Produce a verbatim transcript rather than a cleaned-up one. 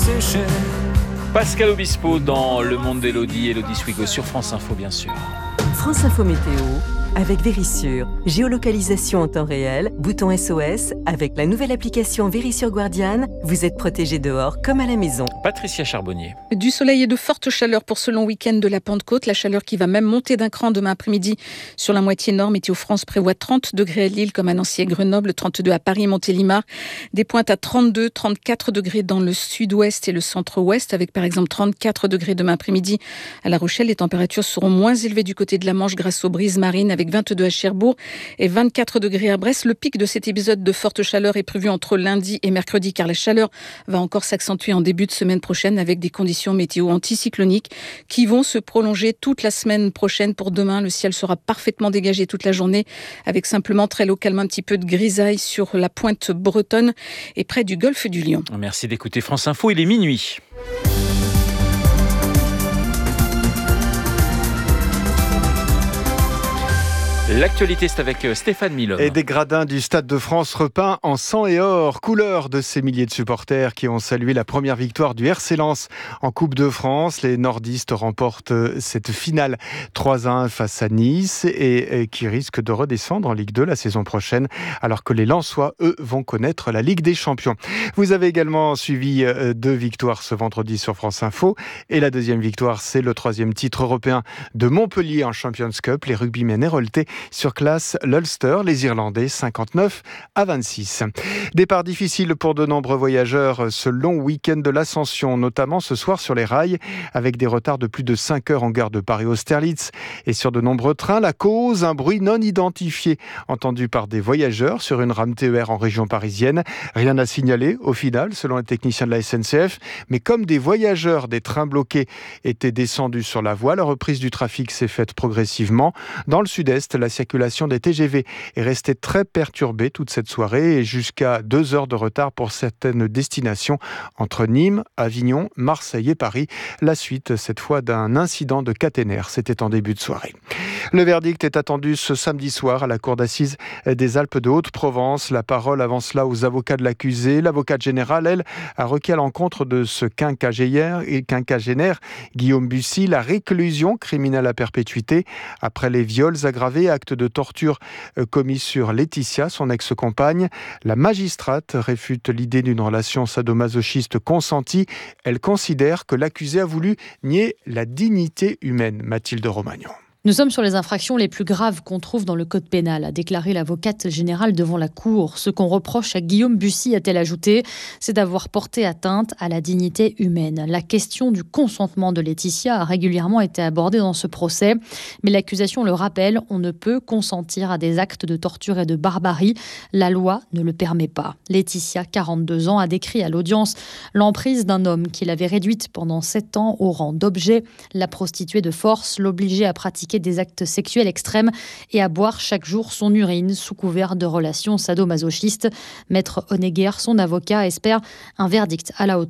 sécher. Pascal Obispo dans Le Monde d'Élodie, Élodie Swigo sur France Info bien sûr. France Info Météo avec Vérissure. Géolocalisation en temps réel, bouton S O S. Avec la nouvelle application Vérissure Guardian, vous êtes protégé dehors comme à la maison. Patricia Charbonnier. Du soleil et de fortes chaleurs pour ce long week-end de la Pentecôte. La chaleur qui va même monter d'un cran demain après-midi sur la moitié nord. Météo France prévoit trente degrés à Lille comme à Nancy et Grenoble, trente-deux à Paris et Montélimar. Des pointes à trente-deux, trente-quatre degrés dans le sud-ouest et le centre-ouest, avec par exemple trente-quatre degrés demain après-midi à La Rochelle. Les températures seront moins élevées du côté de la Manche grâce aux brises marines, avec vingt-deux à Cherbourg et vingt-quatre degrés à Brest. Le pic de cet épisode de forte chaleur est prévu entre lundi et mercredi, car la chaleur va encore s'accentuer en début de semaine prochaine avec des conditions météo anticycloniques qui vont se prolonger toute la semaine prochaine. Pour demain, le ciel sera parfaitement dégagé toute la journée avec simplement très localement un petit peu de grisaille sur la pointe bretonne et près du golfe du Lion. Merci d'écouter France Info, il est minuit. L'actualité, c'est avec Stéphane Milhomme. Et des gradins du Stade de France repeints en sang et or, couleur de ces milliers de supporters qui ont salué la première victoire du R C Lens en Coupe de France. Les nordistes remportent cette finale trois à un face à Nice et, et qui risque de redescendre en Ligue deux la saison prochaine, alors que les Lensois, eux, vont connaître la Ligue des Champions. Vous avez également suivi deux victoires ce vendredi sur France Info. Et la deuxième victoire, c'est le troisième titre européen de Montpellier en Champions Cup. Les rugbymen héroltais surclassent l'Ulster, les Irlandais cinquante-neuf à vingt-six. Départ difficile pour de nombreux voyageurs ce long week-end de l'Ascension, notamment ce soir sur les rails, avec des retards de plus de cinq heures en gare de Paris-Austerlitz. Et sur de nombreux trains, la cause, un bruit non identifié, entendu par des voyageurs sur une rame T E R en région parisienne. Rien à signaler au final, selon les techniciens de la S N C F. Mais comme des voyageurs des trains bloqués étaient descendus sur la voie, la reprise du trafic s'est faite progressivement. Dans le sud-est, la circulation des T G V est restée très perturbée toute cette soirée et jusqu'à deux heures de retard pour certaines destinations entre Nîmes, Avignon, Marseille et Paris. La suite, cette fois, d'un incident de caténaire. C'était en début de soirée. Le verdict est attendu ce samedi soir à la cour d'assises des Alpes de Haute-Provence. La parole avance là aux avocats de l'accusé. L'avocate générale, elle, a requis à l'encontre de ce quinquagénaire, et quinquagénaire Guillaume Bussy, la réclusion criminelle à perpétuité après les viols aggravés, actes de torture commis sur Laetitia, son ex-compagne. La magistrate réfute l'idée d'une relation sadomasochiste consentie. Elle considère que l'accusé a voulu nier la dignité humaine. Mathilde Romagnon. Nous sommes sur les infractions les plus graves qu'on trouve dans le code pénal, a déclaré l'avocate générale devant la cour. Ce qu'on reproche à Guillaume Bussy, a-t-elle ajouté, c'est d'avoir porté atteinte à la dignité humaine. La question du consentement de Laetitia a régulièrement été abordée dans ce procès, mais l'accusation le rappelle, on ne peut consentir à des actes de torture et de barbarie. La loi ne le permet pas. Laetitia, quarante-deux ans, a décrit à l'audience l'emprise d'un homme qui l'avait réduite pendant sept ans au rang d'objet, la prostituée de force, l'obligeait à pratiquer des actes sexuels extrêmes et à boire chaque jour son urine sous couvert de relations sadomasochistes. Maître Honegger, son avocat, espère un verdict à la hauteur.